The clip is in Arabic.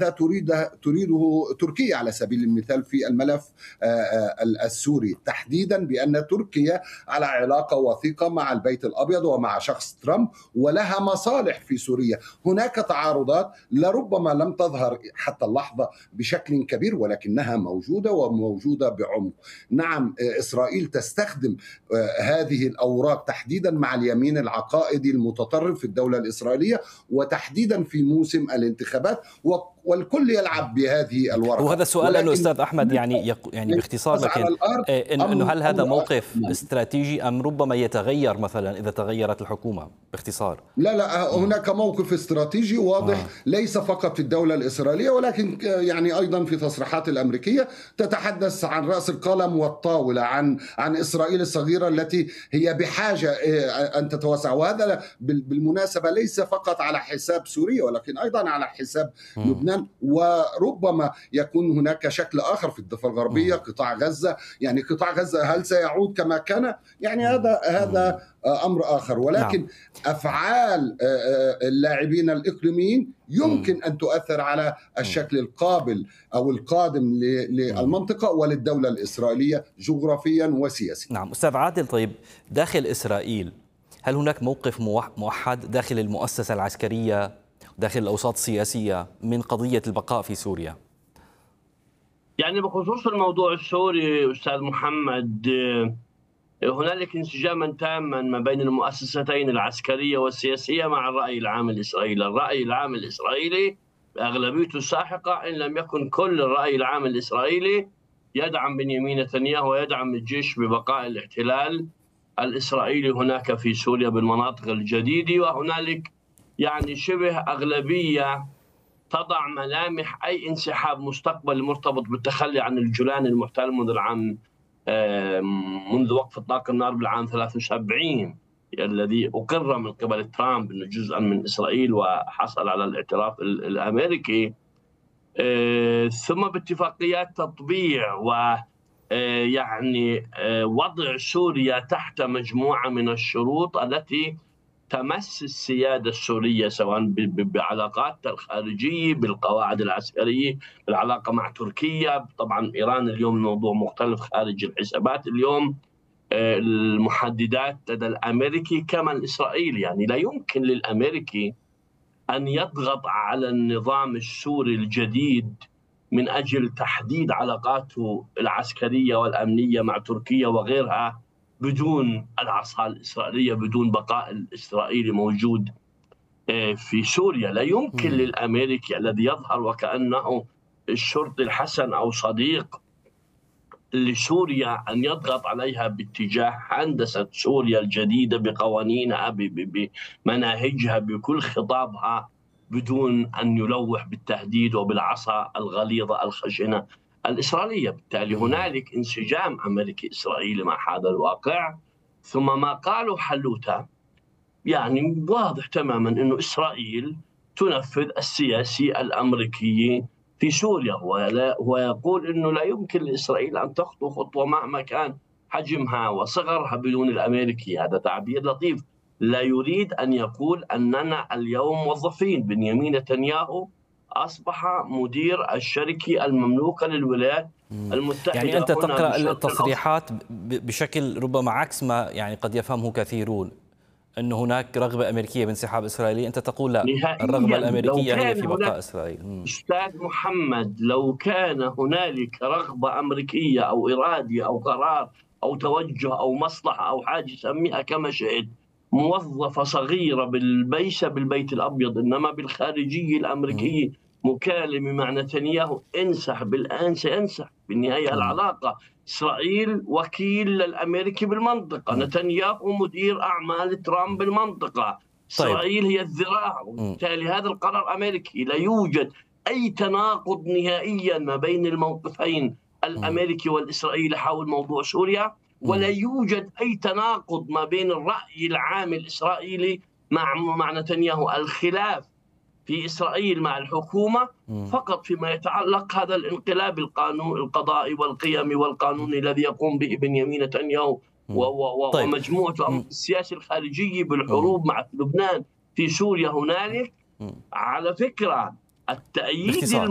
وهذا تريده تركيا على سبيل المثال في الملف السوري تحديدا، بأن تركيا على علاقة وثيقة مع البيت الأبيض ومع شخص ترامب ولها مصالح في سوريا. هناك تعارضات لربما لم تظهر حتى اللحظة بشكل كبير، ولكنها موجودة وموجودة بعمق. نعم، إسرائيل تستخدم هذه الأوراق تحديدا مع اليمين العقائدي المتطرف في الدولة الإسرائيلية، وتحديدا في موسم الانتخابات، والكل يلعب بهذه الورقة. وهذا السؤال أنه أستاذ أحمد يعني باختصار لكن إنه هل هذا موقف استراتيجي أم ربما يتغير مثلا إذا تغيرت الحكومة؟ باختصار. لا، هناك موقف استراتيجي واضح ليس فقط في الدولة الإسرائيلية، ولكن يعني أيضا في تصريحات الأمريكية تتحدث عن رأس القلم والطاولة، عن إسرائيل الصغيرة التي هي بحاجة أن تتوسع. وهذا بالمناسبة ليس فقط على حساب سوريا، ولكن أيضا على حساب لبنان، وربما يكون هناك شكل آخر في الضفة الغربية، قطاع غزة. يعني قطاع غزة هل سيعود كما كان؟ يعني هذا أمر آخر، ولكن أفعال اللاعبين الإقليميين يمكن أن تؤثر على الشكل القابل أو القادم للمنطقة وللدولة الإسرائيلية جغرافيا وسياسيا. نعم أستاذ عادل، طيب داخل إسرائيل هل هناك موقف موحد داخل المؤسسة العسكرية داخل الأوساط السياسية من قضية البقاء في سوريا؟ يعني بخصوص الموضوع السوري أستاذ محمد، هنالك انسجاما تاما ما بين المؤسستين العسكرية والسياسية مع الرأي العام الإسرائيلي. الرأي العام الإسرائيلي بأغلبيته الساحقة إن لم يكن كل الرأي العام الإسرائيلي يدعم بنيامين نتنياهو ويدعم الجيش ببقاء الاحتلال الإسرائيلي هناك في سوريا بالمناطق الجديدة. وهنالك يعني شبه أغلبية تضع ملامح أي انسحاب مستقبلي مرتبط بالتخلي عن الجولان المحتل منذ وقف إطلاق النار بالعام 73 الذي أقر من قبل ترامب أنه جزءا من إسرائيل وحصل على الاعتراف الأمريكي، ثم باتفاقيات تطبيع ويعني وضع سوريا تحت مجموعة من الشروط التي تمس السيادة السورية، سواء بعلاقاتها الخارجية، بالقواعد العسكرية، بالعلاقة مع تركيا. طبعا إيران اليوم موضوع مختلف خارج الحسابات اليوم، المحددات لدى الأمريكي كما الإسرائيلي. يعني لا يمكن للأمريكي أن يضغط على النظام السوري الجديد من أجل تحديد علاقاته العسكرية والأمنية مع تركيا وغيرها بدون العصا الإسرائيلية، بدون بقاء الإسرائيلي موجود في سوريا. لا يمكن للأمريكي الذي يظهر وكأنه الشرطي الحسن أو صديق لسوريا أن يضغط عليها باتجاه هندسة سوريا الجديدة بقوانينها بمناهجها بكل خطابها بدون أن يلوح بالتهديد وبالعصا الغليظة الخشنة الإسرائيلية. بالتالي هنالك انسجام أمريكي إسرائيلي مع هذا الواقع. ثم ما قاله حلوتا يعني واضح تماما أنه إسرائيل تنفذ السياسي الأمريكي في سوريا. هو يقول أنه لا يمكن لإسرائيل أن تخطو خطوة مهما كان حجمها وصغرها بدون الأمريكي. هذا تعبير لطيف، لا يريد أن يقول أننا اليوم موظفين. بنيامين نتنياهو أصبح مدير الشركة المملوكة للولايات المتحدة. يعني أنت تقرأ التصريحات بشكل ربما عكس ما يعني قد يفهمه كثيرون، أن هناك رغبة أمريكية بانسحاب إسرائيلي. أنت تقول لا، الرغبة الأمريكية هي في بقاء إسرائيل. أستاذ محمد، لو كان هنالك رغبة أمريكية أو إرادة أو قرار أو توجه أو مصلحة أو حاجة سميها كما شئت، موظفة صغيرة ليس بالبيت الأبيض إنما بالخارجية الأمريكية مكالمة مع نتنياهو انسحب الآن سينسحب. بالنهاية العلاقة إسرائيل وكيل للأمريكي بالمنطقة، نتنياهو مدير أعمال ترامب بالمنطقة، إسرائيل هي الذراع، وبالتالي هذا القرار أمريكي. لا يوجد أي تناقض نهائيا ما بين الموقفين الأمريكي والإسرائيلي حول موضوع سوريا، ولا يوجد أي تناقض ما بين الرأي العام الإسرائيلي مع نتنياهو. الخلاف في إسرائيل مع الحكومة فقط فيما يتعلق هذا الانقلاب القضائي والقيمي والقانوني الذي يقوم به بنيامين نتنياهو ومجموعة السياسة الخارجية بالحروب مع لبنان في سوريا. هنالك على فكرة التأييد